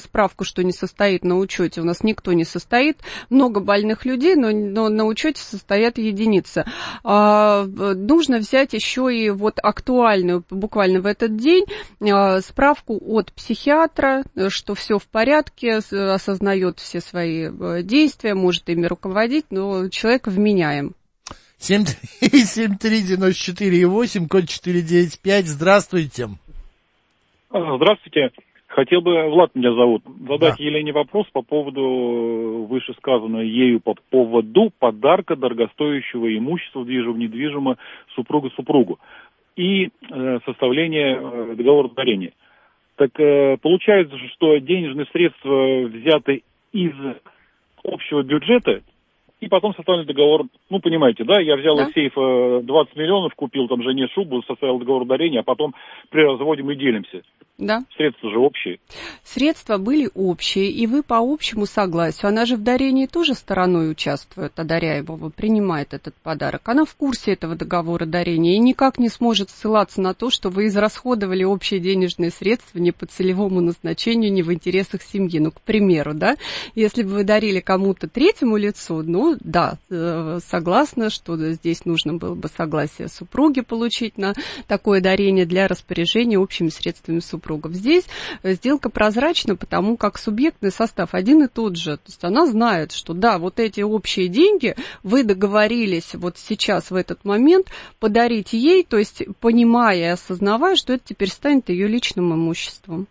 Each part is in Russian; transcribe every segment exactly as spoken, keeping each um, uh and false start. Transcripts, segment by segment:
справку, что не состоит на учете. У нас никто не состоит. Много больных людей, но, но на учете состоят единицы. А, нужно взять еще и вот актуальную, буквально в этот день, а, справку от психиатра, что все в порядке, осознает все свои действия, может ими руководить, но человек вменяем. семь три девяносто четыре восемь, код четыре девять пять. Здравствуйте. Здравствуйте. Хотел бы, Влад меня зовут, задать Да. Елене вопрос по поводу вышесказанного ею по поводу подарка дорогостоящего имущества, движимого, недвижимого, супруга супругу и э, составления э, договора дарения. Так э, получается, что денежные средства взяты из общего бюджета, и потом составили договор, ну, понимаете, да, я взял Да. из сейфа двадцать миллионов, купил там жене шубу, составил договор дарения, а потом при разводе мы делимся. Да. Средства же общие. Средства были общие, и вы по общему согласию. Она же в дарении тоже стороной участвует, одаряемого, принимает этот подарок. Она в курсе этого договора дарения и никак не сможет ссылаться на то, что вы израсходовали общие денежные средства не по целевому назначению, не в интересах семьи. Ну, к примеру, да, если бы вы дарили кому-то третьему лицу, ну, да, согласна, что здесь нужно было бы согласие супруги получить на такое дарение для распоряжения общими средствами супругов. Здесь сделка прозрачна, потому как субъектный состав один и тот же. То есть она знает, что да, вот эти общие деньги вы договорились вот сейчас в этот момент подарить ей, то есть понимая и осознавая, что это теперь станет ее личным имуществом.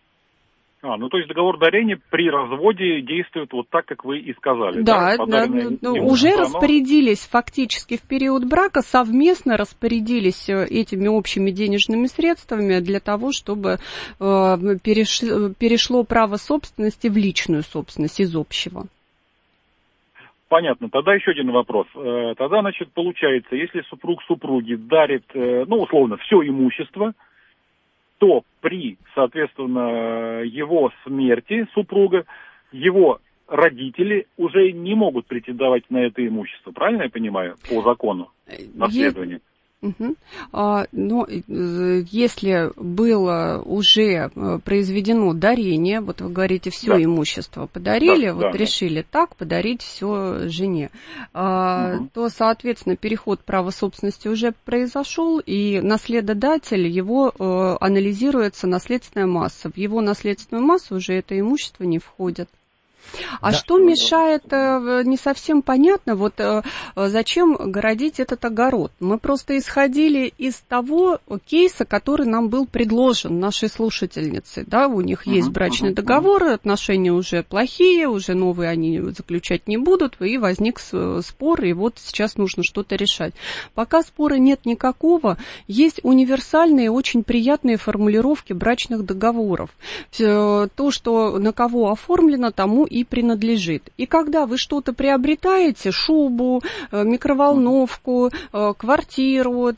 А, ну то есть договор дарения при разводе действует вот так, как вы и сказали. Да, да, да, ну, уже оно... распорядились фактически в период брака, совместно распорядились этими общими денежными средствами для того, чтобы э, переш... перешло право собственности в личную собственность из общего. Понятно. Тогда еще один вопрос. Тогда, значит, получается, если супруг супруге дарит, ну, условно, все имущество, то при, соответственно, его смерти супруга, его родители уже не могут претендовать на это имущество. Правильно я понимаю? По закону наследования. Угу. А, но если было уже произведено дарение, вот вы говорите, все да. имущество подарили, да, вот да, решили да. так подарить все жене, а, угу. то, соответственно, переход права собственности уже произошел, и наследодатель, его э, анализируется наследственная масса. В его наследственную массу уже это имущество не входит. А да. что мешает, не совсем понятно, вот зачем городить этот огород. Мы просто исходили из того кейса, который нам был предложен нашей слушательницей. Да, у них есть брачный договор, отношения уже плохие, уже новые они заключать не будут, и возник спор, и вот сейчас нужно что-то решать. Пока спора нет никакого, есть универсальные, очень приятные формулировки брачных договоров. То, что на кого оформлено, тому и принадлежит. И когда вы что-то приобретаете, шубу, микроволновку, квартиру,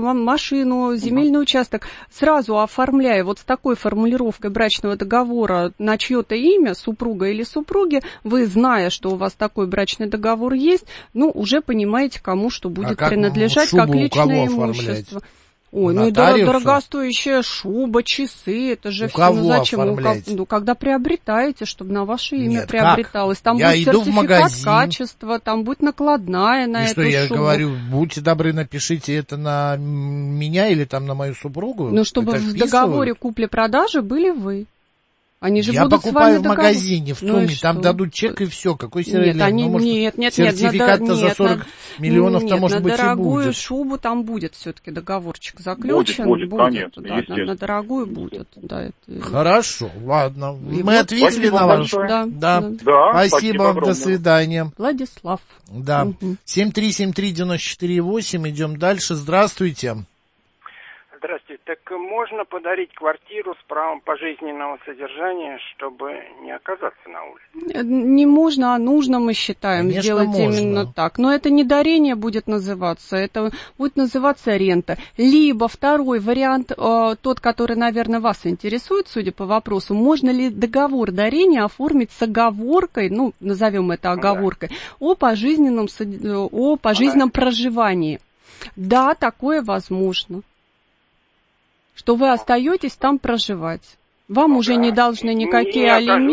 машину, земельный участок, сразу оформляя вот с такой формулировкой брачного договора на чье-то имя, супруга или супруги, вы, зная, что у вас такой брачный договор есть, ну, уже понимаете, кому что будет а принадлежать, как личное имущество. Ой, ну и дорогостоящая шуба, часы, это же у все, кого ну зачем? оформляете? Ну, когда приобретаете, чтобы на ваше имя Нет, приобреталось. Как? Там я будет сертификат качества, там будет накладная на и эту что, я шубу. говорю, будьте добры, напишите это на меня или там на мою супругу? Ну, чтобы это в вписывают? договоре купли-продажи были вы. Они же я будут покупаю с вами в договор... магазине, в ЦУМе, ну там дадут чек и все. Какой сервис? Нет, они, ну, может, нет, нет, сертификат-то нет, за сорок на, миллионов-то, нет, может на быть, и дорогую будет. шубу там будет все-таки договорчик заключен. Будет, будет, будет конечно, да, на, на дорогую будет. Да, это... Хорошо, ладно. И Мы вот... ответили на ваш... Да, да. да. Да, спасибо, спасибо до свидания. Владислав. Да. Угу. семь три семь три девять четыре восемь, идем дальше. Здравствуйте. Здравствуйте. Так можно подарить квартиру с правом пожизненного содержания, чтобы не оказаться на улице? Не можно, а нужно, мы считаем, Конечно, сделать можно. именно так. Но это не дарение будет называться, это будет называться рента. Либо второй вариант, э, тот, который, наверное, вас интересует, судя по вопросу, можно ли договор дарения оформить с оговоркой, ну, назовем это оговоркой, да. о пожизненном, о пожизненном да. проживании. Да, такое возможно. Что вы остаетесь там проживать. Вам ну, уже да. не должны никакие алименты.